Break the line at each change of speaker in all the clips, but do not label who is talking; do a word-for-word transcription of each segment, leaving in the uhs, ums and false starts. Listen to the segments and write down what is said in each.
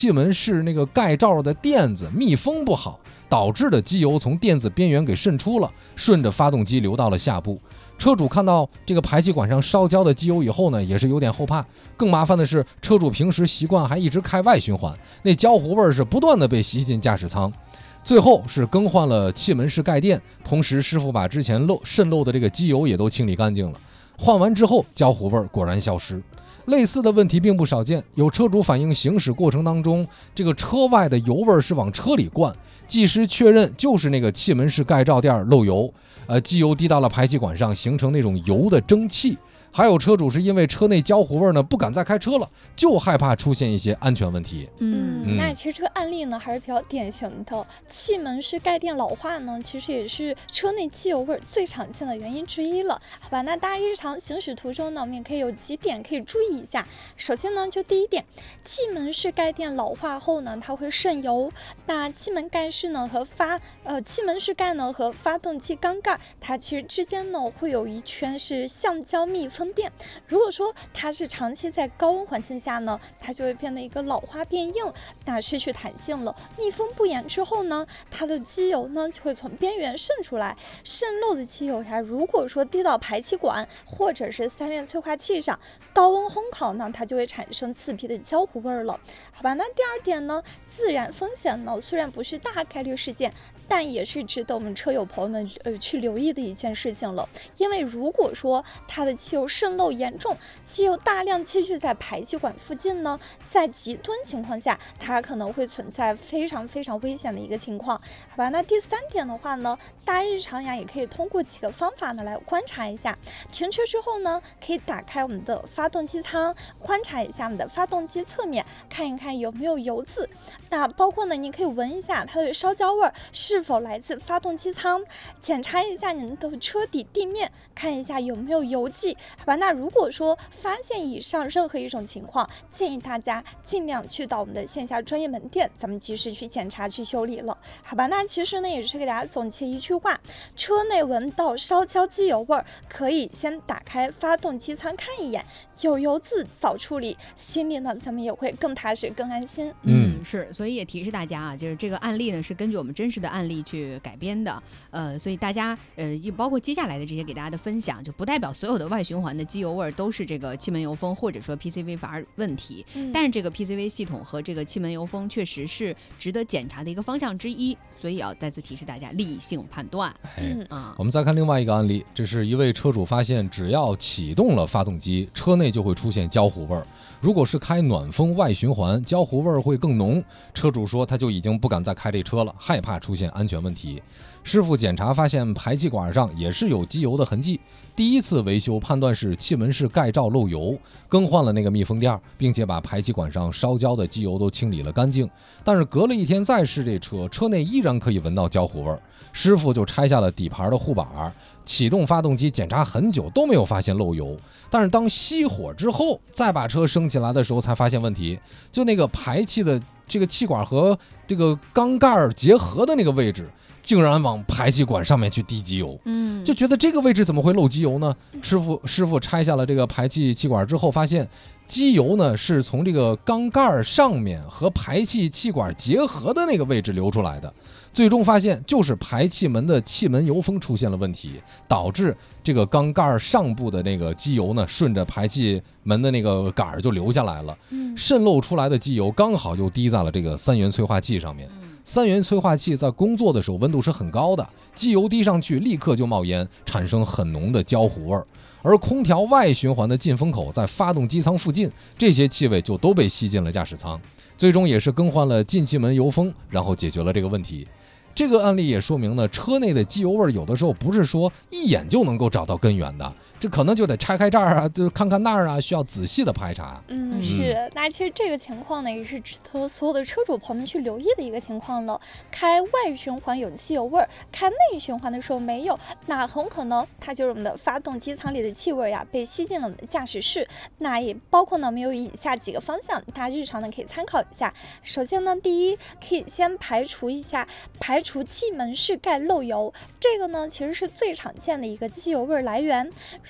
气门室那个盖罩的垫子密封不好，导致的机油从垫子边缘给渗出了，顺着发动机流到了下部。车主看到这个排气管上烧焦的机油以后呢，也是有点后怕。更麻烦的是，车主平时习惯还一直开外循环，那焦糊味是不断的被吸进驾驶舱。最后是更换了气门室盖垫，同时师傅把之前漏渗漏的这个机油也都清理干净了。换完之后，焦糊味果然消失。类似的问题并不少见，有车主反映行驶过程当中，这个车外的油味是往车里灌，技师确认就是那个气门室盖罩垫漏油，呃，机油滴到了排气管上，形成那种油的蒸汽。还有车主是因为车内焦糊味呢，不敢再开车了，就害怕出现一些安全问题。
嗯，嗯那其实这个案例呢还是比较典型的。气门室盖垫老化呢，其实也是车内机油味最常见的原因之一了。好吧，那大家日常行驶途中呢，我们也可以有几点可以注意一下。首先呢，就第一点，气门室盖垫老化后呢，它会渗油。那气门盖室呢和发呃气门室盖呢和发动机缸盖，它其实之间呢会有一圈是橡胶密封。电，如果说它是长期在高温环境下呢，它就会变得一个老化变硬，那失去弹性了。密封不严之后呢，它的机油呢就会从边缘渗出来，渗漏的机油呀，如果说滴到排气管或者是三元催化器上，高温烘烤呢，它就会产生刺鼻的焦糊味了。好吧，那第二点呢，自燃风险呢虽然不是大概率事件，但也是值得我们车友朋友们呃去留意的一件事情了。因为如果说它的汽油渗漏严重，机油大量积聚在排气管附近呢，在极端情况下，它可能会存在非常非常危险的一个情况。好吧，那第三点的话呢，大家日常呀也可以通过几个方法呢来观察一下。停车之后呢，可以打开我们的发动机舱，观察一下你的发动机侧面，看一看有没有油渍。那包括呢，你可以闻一下它的烧焦味是否来自发动机舱，检查一下您的车底地面，看一下有没有油迹。好吧，那如果说发现以上任何一种情况，建议大家尽量去到我们的线下专业门店，咱们及时去检查去修理了。好吧，那其实呢也是给大家总结一句话，车内闻到烧焦机油味，可以先打开发动机舱看一眼，有油渍早处理，心里呢咱们也会更踏实更安心。
嗯，是，所以也提示大家啊，就是这个案例呢是根据我们真实的案例去改编的，呃，所以大家呃，包括接下来的这些给大家的分享，就不代表所有的外循环的机油味都是这个气门油封或者说 P C V 阀问题，嗯、但是这个 P C V 系统和这个气门油封确实是值得检查的一个方向之一，所以要再次提示大家理性判断。
哎，啊，我们再看另外一个案例，这是一位车主发现，只要启动了发动机，车内就会出现焦糊味儿。如果是开暖风外循环，焦糊味儿会更浓。车主说他就已经不敢再开这车了，害怕出现安全问题。师傅检查发现排气管上也是有机油的痕迹，第一次维修判断是气门室盖罩漏油，更换了那个密封垫，并且把排气管上烧焦的机油都清理了干净。但是隔了一天再试这车，车内依然可以闻到焦糊味，师傅就拆下了底盘的护板，启动发动机检查很久都没有发现漏油。但是当熄火之后，再把车升起来的时候才发现问题，就那个排气的这个气管和这个缸盖结合的那个位置，竟然往排气管上面去滴机油，嗯，就觉得这个位置怎么会漏机油呢？师傅师傅拆下了这个排气气管之后，发现机油呢是从这个缸盖上面和排气气管结合的那个位置流出来的。最终发现就是排气门的气门油封出现了问题，导致这个缸盖上部的那个机油呢顺着排气门的那个杆就流下来了，渗漏出来的机油刚好就滴在了这个三元催化器上面。三元催化器在工作的时候温度是很高的，机油滴上去立刻就冒烟，产生很浓的焦糊味。而空调外循环的进风口在发动机舱附近，这些气味就都被吸进了驾驶舱。最终也是更换了进气门油封，然后解决了这个问题。这个案例也说明呢，车内的机油味有的时候不是说一眼就能够找到根源的，这可能就得拆开这儿啊，就看看那儿啊，需要仔细的排查。
嗯，是。那其实这个情况呢，也是值得所有的车主朋友们去留意的一个情况了。开外循环有机油味，开内循环的时候没有，那很可能它就是我们的发动机舱里的气味呀，被吸进了我们的驾驶室。那也包括呢，我们有以下几个方向，大家日常呢可以参考一下。首先呢，第一，可以先排除一下排除气门室盖漏油，这个呢其实是最常见的一个机油味来源。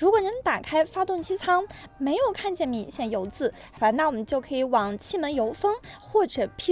如果您打开发动机舱没有看见明显油渍，好吧，那我们就可以往气门油封或者 P